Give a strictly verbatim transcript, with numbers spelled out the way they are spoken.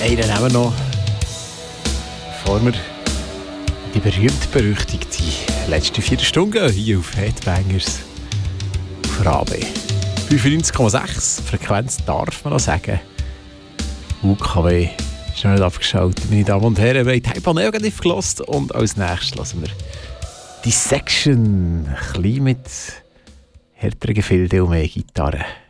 Einen nehmen wir noch, bevor wir die berühmt-berüchtigte letzte vier Stunden hier auf Headbangers auf R A B. fünfundneunzig Komma sechs Frequenz darf man noch sagen. U K W ist noch nicht abgeschaltet, meine Damen und Herren. Wir haben Hyper Negative gehört und als nächstes hören wir Dissection. Ein bisschen mit härteren Gefilden und mehr Gitarre.